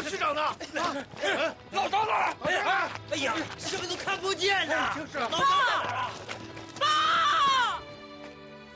区长呢？ 老张呢？ 哎呀，什么都看不见呐！ 就是老张。